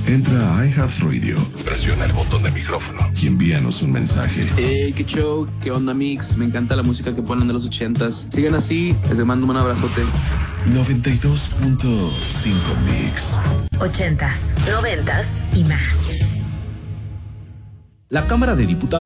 Entra a iHeartRadio, presiona el botón de micrófono y envíanos un mensaje. Hey, qué show, qué onda, Mix. Me encanta la música que ponen de los 80s. Sigan así, les mando un abrazote. 92.5 Mix. 80s, 90s y más. La Cámara de Diputados